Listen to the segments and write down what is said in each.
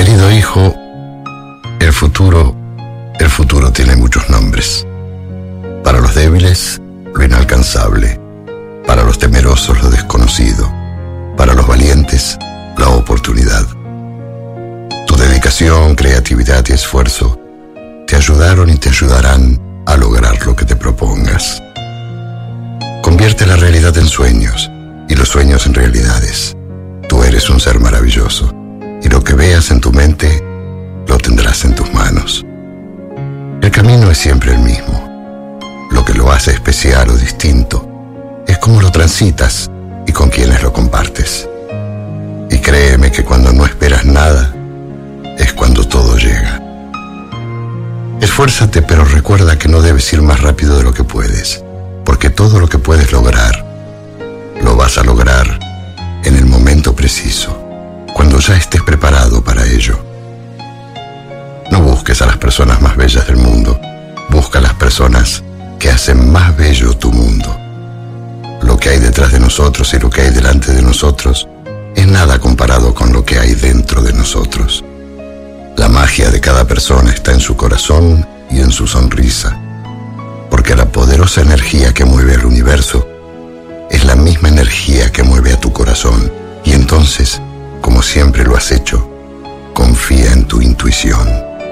Querido hijo, el futuro tiene muchos nombres. Para los débiles, lo inalcanzable. Para los temerosos, lo desconocido. Para los valientes, la oportunidad. Tu dedicación, creatividad y esfuerzo te ayudaron y te ayudarán a lograr lo que te propongas. Convierte la realidad en sueños y los sueños en realidades. Tú eres un ser maravilloso y lo que veas en tu mente lo tendrás en tus manos. El camino es siempre el mismo. Lo que lo hace especial o distinto es cómo lo transitas y con quienes lo compartes. Y créeme que cuando no esperas nada es cuando todo llega. Esfuérzate, pero recuerda que no debes ir más rápido de lo que puedes, porque todo lo que puedes lograr, lo vas a lograr en el momento preciso, cuando ya estés preparado para ello. No busques a las personas más bellas del mundo, busca a las personas que hacen más bello tu mundo. Lo que hay detrás de nosotros y lo que hay delante de nosotros es nada comparado con lo que hay dentro de nosotros. La magia de cada persona está en su corazón y en su sonrisa, porque la poderosa energía que mueve al universo es la misma energía que mueve a tu corazón. Y entonces, como siempre lo has hecho, confía en tu intuición.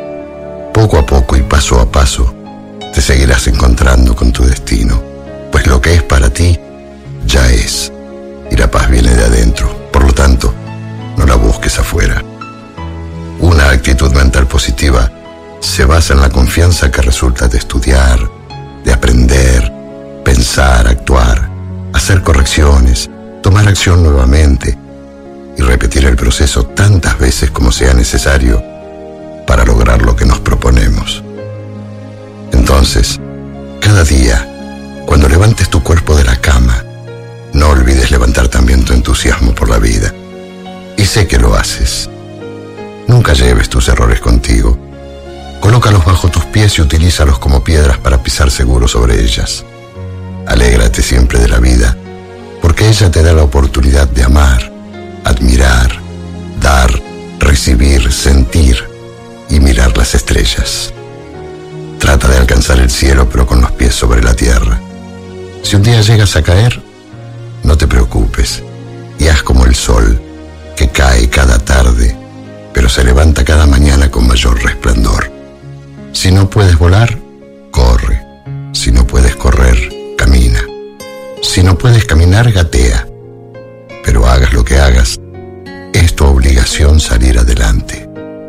Poco a poco y paso a paso, te seguirás encontrando con tu destino, pues lo que es para ti, ya es, y la paz viene de adentro. Por lo tanto, no la busques afuera. Una actitud mental positiva se basa en la confianza que resulta de estudiar, de aprender, pensar, actuar, hacer correcciones, tomar acción nuevamente y repetir el proceso tantas veces como sea necesario para lograr lo que nos proponemos. Entonces, cada día, cuando levantes tu cuerpo de la cama, no olvides levantar también tu entusiasmo por la vida. Y sé que lo haces. Nunca lleves tus errores contigo. Colócalos bajo tus pies y utilízalos como piedras para pisar seguro sobre ellas. Alégrate siempre de la vida, porque ella te da la oportunidad de amar, admirar, dar, recibir, sentir y mirar las estrellas. Trata de alcanzar el cielo, pero con los pies sobre la tierra. Si un día llegas a caer, no te preocupes y haz como el sol, que cae cada tarde, pero se levanta cada mañana con mayor resplandor. Si no puedes volar, corre. Si no puedes correr, camina. Si no puedes caminar, gatea. Pero hagas lo que hagas, es tu obligación salir adelante.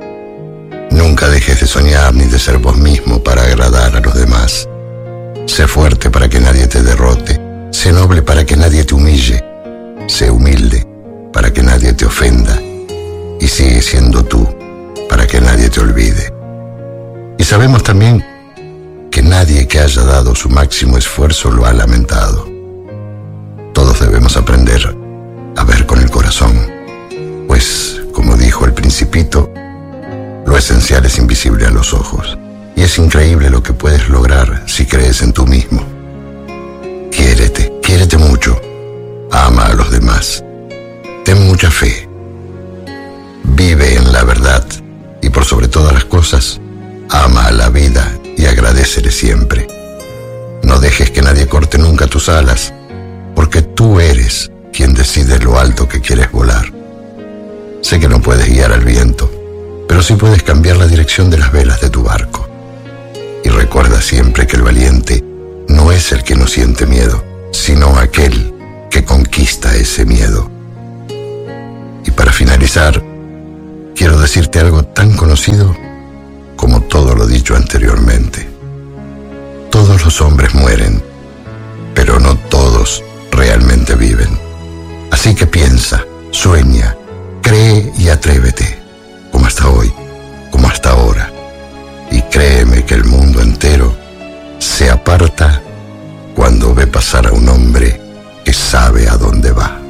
Nunca dejes de soñar ni de ser vos mismo para agradar a los demás. Sé fuerte para que nadie te derrote. Sé noble para que nadie te humille. Sé humilde para que nadie te ofenda. Y sigue siendo tú para que nadie te olvide. Y sabemos también que nadie que haya dado su máximo esfuerzo lo ha lamentado. Todos debemos aprender a ver con el corazón, pues, como dijo el Principito, lo esencial es invisible a los ojos, y es increíble lo que puedes lograr si crees en tú mismo. Quiérete mucho, ama a los demás, ten mucha fe, vive en la verdad y por sobre todas las cosas, ama a la vida y agradécele siempre. No dejes que nadie corte nunca tus alas, porque tú eres quien decide lo alto que quieres volar. Sé que no puedes guiar al viento, pero sí puedes cambiar la dirección de las velas de tu barco. Y recuerda siempre que el valiente no es el que no siente miedo, sino aquel que conquista ese miedo. Y para finalizar, quiero decirte algo tan conocido como todo lo dicho anteriormente. Todos los hombres mueren, pero no todos realmente viven. Así que piensa, sueña, cree y atrévete, como hasta hoy, como hasta ahora. Y créeme que el mundo entero se aparta cuando ve pasar a un hombre que sabe a dónde va.